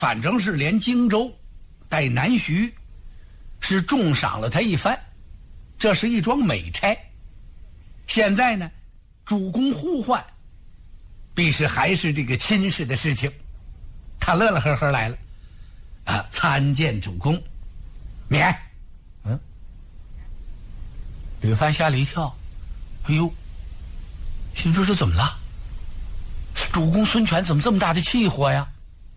反正是连荆州带南徐是重赏了他一番，这是一桩美差。现在呢，主公呼唤，必是还是这个亲事的事情。他乐乐呵呵来了，参见主公。免。吕范吓了一跳，哎呦，心说这怎么了？主公孙权怎么这么大的气火呀？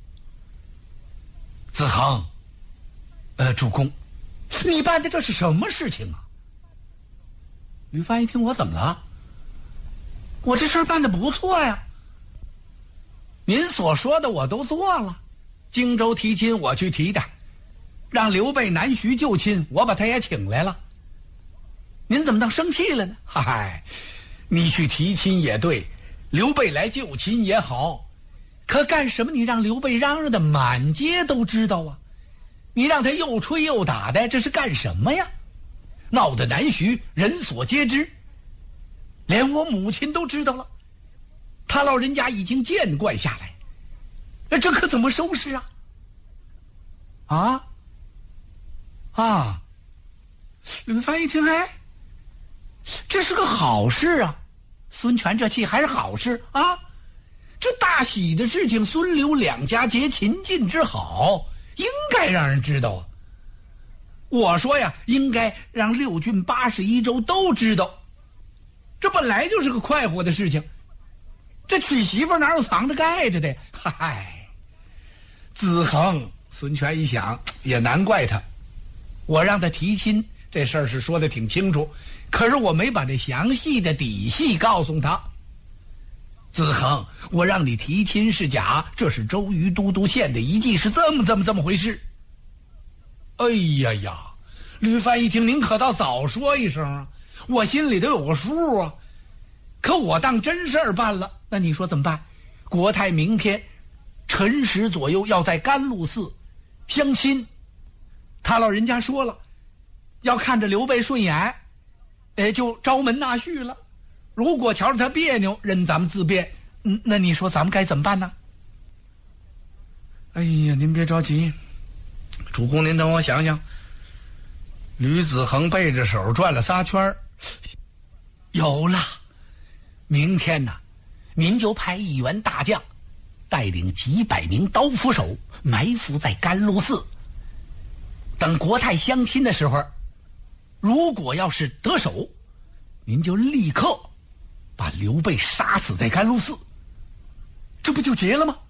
子恒，主公，你办的这是什么事情啊？吕范一听，我怎么了？我这事儿办得不错呀。您所说的我都做了，荆州提亲我去提的，让刘备南徐救亲，我把他也请来了。您怎么当生气了呢？嗨，你去提亲也对，刘备来救亲也好，可干什么你让刘备嚷嚷的满街都知道啊？你让他又吹又打的，这是干什么呀？闹得南徐人所皆知，连我母亲都知道了，他老人家已经见怪下来，这可怎么收拾啊？吕范一听，这是个好事啊！孙权这气还是好事啊！这大喜的事情，孙刘两家结秦晋之好，应该让人知道啊！我说呀，应该让6郡81州都知道，这本来就是个快活的事情。这娶媳妇哪有藏着盖着的？嗨，子恒，孙权一想，也难怪他，我让他提亲这事儿是说的挺清楚，可是我没把这详细的底细告诉他。子恒，我让你提亲是假，这是周瑜都督县的遗计，是这么回事。哎呀，吕范一听，您可倒早说一声啊，我心里都有个数啊。可我当真事儿办了，那你说怎么办？国泰明天辰时左右要在甘露寺相亲，他老人家说了，要看着刘备顺眼，就招门纳婿了。如果瞧着他别扭，任咱们自便。那你说咱们该怎么办呢？哎呀，您别着急，主公您等我想想。吕子恒背着手转了仨圈，有了。明天呢，您就派1员大将，带领几百名刀斧手埋伏在甘露寺。等国泰相亲的时候，如果要是得手，您就立刻把刘备杀死在甘露寺，这不就结了吗？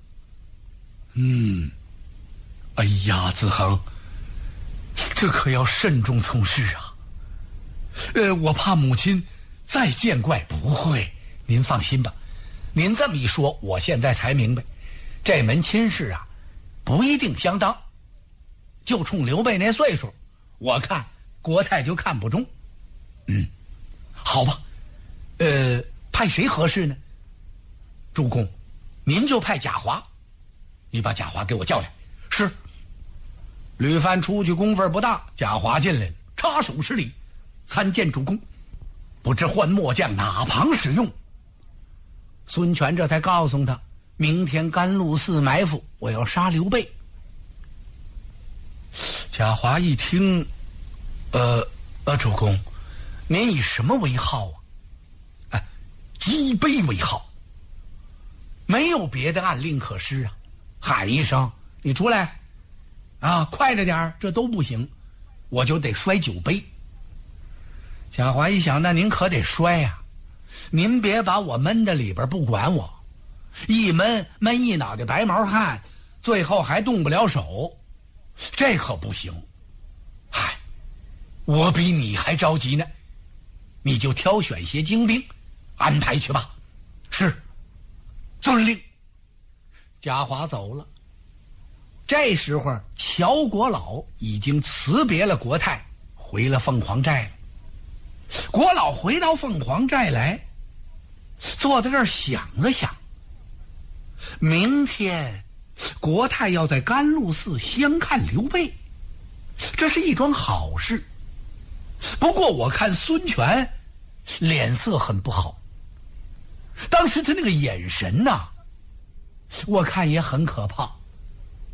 哎呀，子恒，这可要慎重从事啊。我怕母亲再见怪。不会，您放心吧。您这么一说，我现在才明白，这门亲事啊，不一定相当。就冲刘备那岁数，我看国泰就看不中。好吧，派谁合适呢？主公，您就派贾华，你把贾华给我叫来。是。吕范出去功夫不大，贾华进来了，插手施礼，参见主公。不知换末将哪旁使用？孙权这才告诉他，明天甘露寺埋伏，我要杀刘备。贾华一听，主公，您以什么为号啊？击杯为号，没有别的暗令可施啊！喊一声，你出来啊，快着点，这都不行，我就得摔酒杯。贾华一想，那您可得摔呀，您别把我闷在里边不管我，一闷一脑袋白毛汗，最后还动不了手，这可不行。嗨，我比你还着急呢，你就挑选些精兵安排去吧。是，遵令。贾华走了。这时候乔国老已经辞别了国泰，回了凤凰寨了。国老回到凤凰寨来，坐在这儿想了想，明天国泰要在甘露寺相看刘备，这是一桩好事。不过我看孙权脸色很不好，当时他那个眼神呐，我看也很可怕。